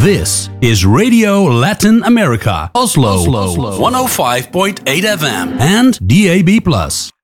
This is Radio Latin America, Oslo, 105.8 FM and DAB+.